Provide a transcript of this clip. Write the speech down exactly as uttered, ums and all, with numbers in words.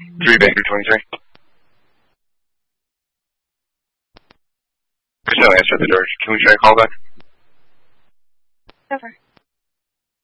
three Baker twenty-three. There's no answer at the door. Can we try a call back? Over.